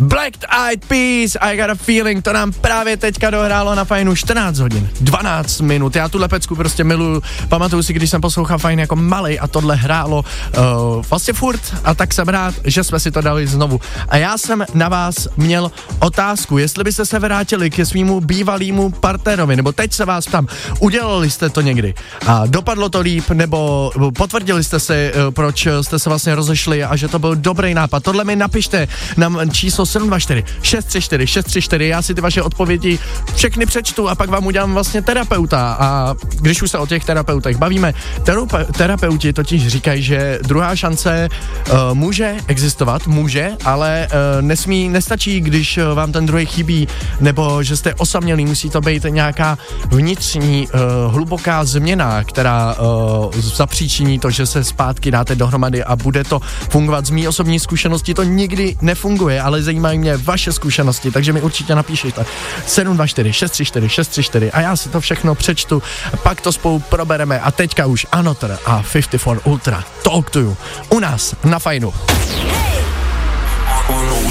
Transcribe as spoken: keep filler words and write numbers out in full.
Black Eyed Peas, I Got a Feeling, to nám právě teďka dohrálo na Fajnu čtrnáct hodin, dvanáct minut. Já tuhle pecku prostě miluju, pamatuju si, když jsem poslouchal Fajn jako malej a tohle hrálo uh, vlastně furt a tak jsem rád, že jsme si to dali znovu. A já jsem na vás měl otázku, jestli byste se vrátili ke svýmu bývalýmu partnerovi, nebo teď se vás ptám, udělali jste to někdy a dopadlo to líp, nebo potvrdili jste si, uh, proč jste se vlastně rozešli a že to byl dobrý nápad. Tohle mi napište na číslo sedm dva čtyři šest tři čtyři šest tři čtyři, já si ty vaše odpovědi všechny přečtu a pak vám udělám vlastně terapeuta. A když už se o těch terapeutech bavíme, teraupe, terapeuti totiž říkají, že druhá šance uh, může existovat, může, ale uh, nesmí, nestačí, když uh, vám ten druhý chybí, nebo že jste osamělý, musí to být nějaká vnitřní uh, hluboká změna, která uh, zapříčiní to, že se zpátky dáte dohromady a bude to fungovat. Z mý osobní zkušenosti to nikdy nefunguje, ale zajímají mě vaše zkušenosti, takže mi určitě napíšete sedm dva čtyři šest tři čtyři šest tři čtyři a já si to všechno přečtu, pak to spolu probereme a teďka už Anotar a padesát čtyři Ultra Talk to You u nás na Fajnu.